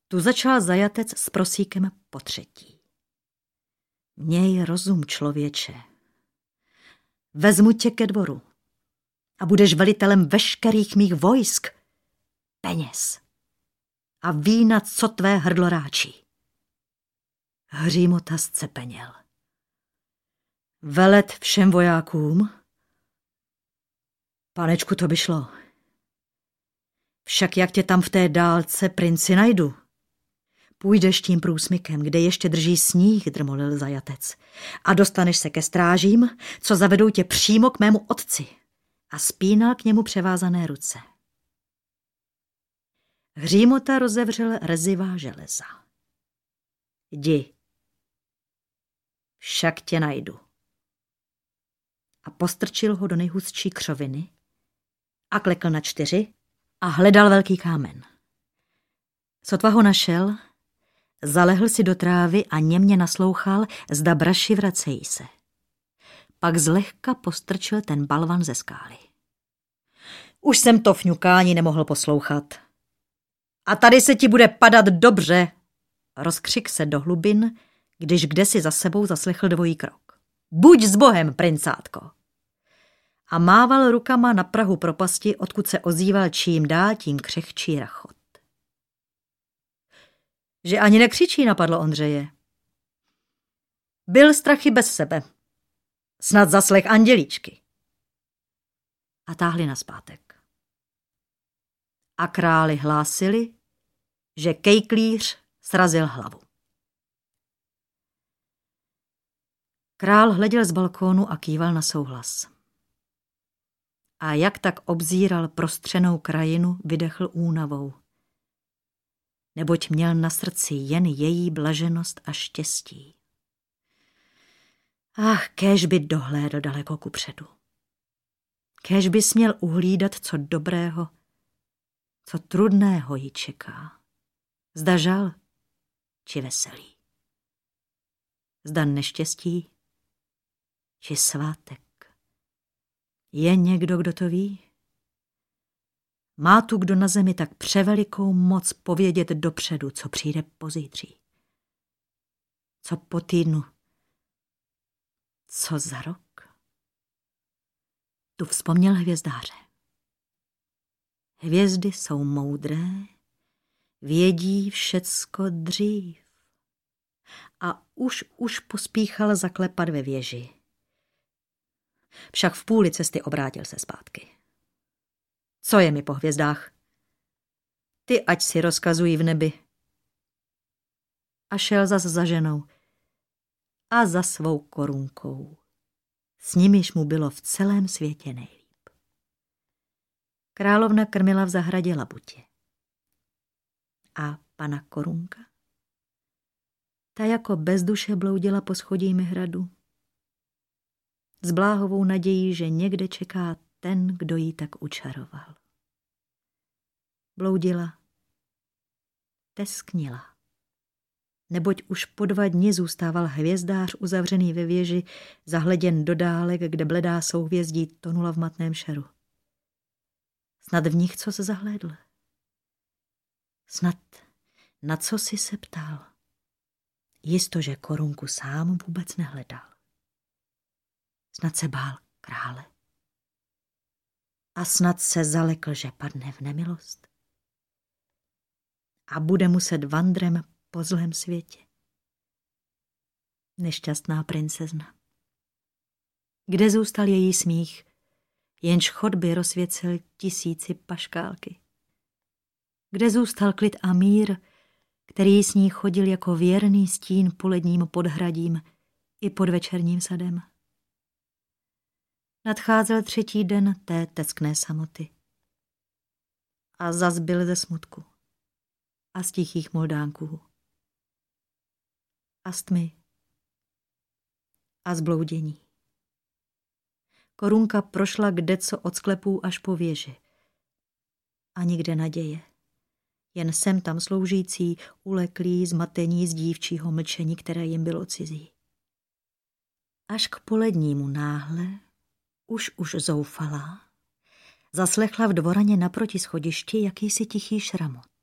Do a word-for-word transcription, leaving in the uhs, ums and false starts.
Tu začal zajatec s prosíkem po třetí. Měj rozum, člověče. Vezmu tě ke dvoru a budeš velitelem veškerých mých vojsk, peněz a vína, co tvé hrdlo ráčí. Hřímota zcepeněl. Velet všem vojákům? Panečku, to by šlo. Však jak tě tam v té dálce, princi, najdu? Půjdeš tím průsmykem, kde ještě drží sníh, drmolil zajatec, a dostaneš se ke strážím, co zavedou tě přímo k mému otci. A spínal k němu převázané ruce. Hřímota rozevřel rezivá železa. Jdi, však tě najdu. A postrčil ho do nejhustší křoviny a klekl na čtyři a hledal velký kámen. Sotva ho našel, zalehl si do trávy a němě naslouchal, zda braši vracejí se. Pak zlehka postrčil ten balvan ze skály. Už jsem to fňukání nemohl poslouchat. A tady se ti bude padat dobře, rozkřik se do hlubin, když kdesi za sebou zaslechl dvojí krok. Buď s Bohem, princátko! A mával rukama na prahu propasti, odkud se ozýval čím dál tím křehčí rachot. Že ani nekřičí, napadlo Ondřeje. Byl strachy bez sebe. Snad zaslech andělíčky. A táhli nazpátek. A králi hlásili, že kejklíř srazil hlavu. Král hleděl z balkónu a kýval na souhlas. A jak tak obzíral prostřenou krajinu, vydechl únavou. Neboť měl na srdci jen její blaženost a štěstí. Ach, kéž by dohlédl daleko kupředu. Kéž by směl uhlídat, co dobrého, co trudného jí čeká. Zda žal, či veselí. Zda neštěstí, či svátek. Je někdo, kdo to ví? Má tu kdo na zemi tak převelikou moc povědět dopředu, co přijde pozítří? Co po týdnu? Co za rok? Tu vzpomněl hvězdáře. Hvězdy jsou moudré, vědí všecko dřív. A už, už pospíchal zaklepat ve věži. Však v půli cesty obrátil se zpátky. Co je mi po hvězdách? Ty ať si rozkazují v nebi. A šel zas za ženou a za svou korunkou. S nimiž mu bylo v celém světě nejlíp. Královna krmila v zahradě labutě. A pana korunka? Ta jako bez duše bloudila po schodím hradu. S bláhovou nadějí, že někde čeká ten, kdo jí tak učaroval. Bloudila, tesknila, neboť už po dva dny zůstával hvězdář uzavřený ve věži, zahleděn do dálek, kde bledá souhvězdí tonula v matném šeru. Snad v nich co se zahlédl? Snad na co si se ptal? Jisto, že korunku sám vůbec nehledal. Snad se bál krále. A snad se zalekl, že padne v nemilost. A bude muset vandrem po zlém světě. Nešťastná princezna. Kde zůstal její smích, jenž chodby rozsvěcel tisíci paškálky? Kde zůstal klid a mír, který s ní chodil jako věrný stín poledním podhradím i pod večerním sadem? Nadcházel třetí den té teskné samoty. A zas byl ze smutku. A z tichých moldánků. A z tmy. A z bloudění. Korunka prošla kdeco od sklepů až po věži. A nikde naděje. Jen sem tam sloužící, uleklí, zmatení z dívčího mlčení, které jim bylo cizí. Až k polednímu náhle, už už zoufalá, zaslechla v dvoraně naproti schodišti jakýsi tichý šramot.